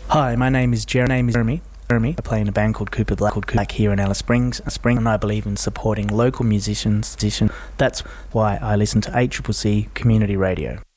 Hi, my name is Jeremy. I play in a band called Cooper Black here in Alice Springs, and I believe in supporting local musicians. That's why I listen to ACCC Community Radio.